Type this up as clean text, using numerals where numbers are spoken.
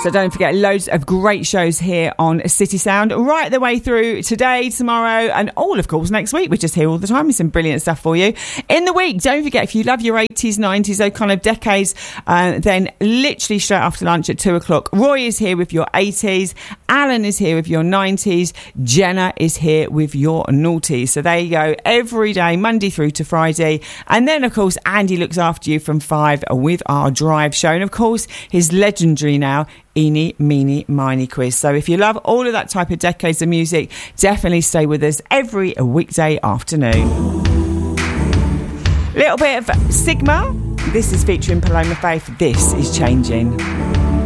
So don't forget, loads of great shows here on City Sound right the way through today, tomorrow, and all, of course, next week. We're just here all the time with some brilliant stuff for you. In the week, don't forget, if you love your 80s, 90s, those kind of decades, then literally straight after lunch at 2 o'clock, Roy is here with your 80s, Alan is here with your 90s, Jenna is here with your noughties. So there you go, every day, Monday through to Friday. And then, of course, Andy looks after you from 5 with our drive show. And, of course, his legendary now, Eeny, Meeny, Miny quiz. So if you love all of that type of decades of music, definitely stay with us every weekday afternoon. Little bit of Sigma. This is featuring Paloma Faith. This is Changing.